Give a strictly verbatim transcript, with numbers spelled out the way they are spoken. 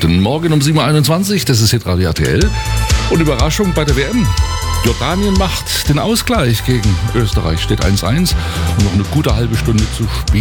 Guten Morgen um sieben Uhr einundzwanzig, das ist Hitradio R T L. Und Überraschung bei der W M. Jordanien macht den Ausgleich gegen Österreich, steht eins eins und noch eine gute halbe Stunde zu spielen.